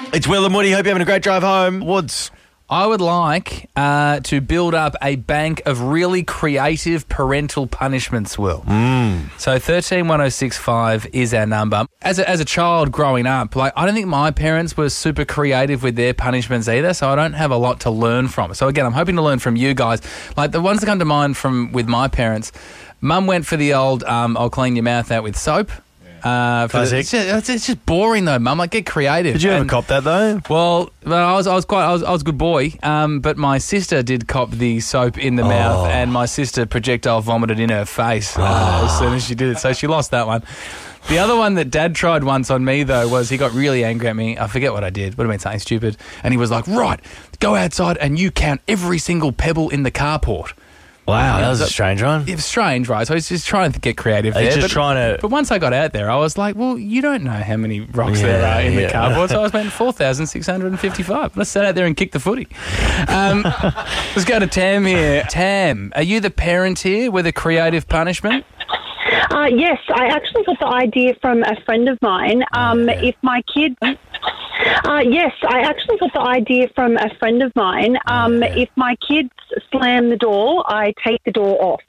It's Will and Woody. Hope you're having a great drive home. Woods. I would like to build up a bank of really creative parental punishments, Will. So 131065 is our number. As a child growing up, I don't think my parents were super creative with their punishments either, so I don't have a lot to learn from. So again, I'm hoping to learn from you guys. Like the ones that come to mind with my parents, Mum went for the old I'll clean your mouth out with soap. It's just boring though, Mum. Like, get creative. Did you ever cop that though? Well, I was a good boy. But my sister did cop the soap in the mouth, and my sister projectile vomited in her face as soon as she did it. So she lost that one. The other one that Dad tried once on me though was he got really angry at me. I forget what I did. Would have been something stupid. And he was like, "Right, go outside and you count every single pebble in the carport." Wow, that was a strange one. It was strange, right? So he's just trying to get creative there. But once I got out there, I was like, well, you don't know how many rocks there are in the cardboard. So I spent 4,655. Let's sit out there and kick the footy. Let's go to Tam here. Tam, are you the parent here with a creative punishment? Yes, I actually got the idea from a friend of mine. If my kid... Yes, I actually got the idea from a friend of mine. If my kids slam the door, I take the door off.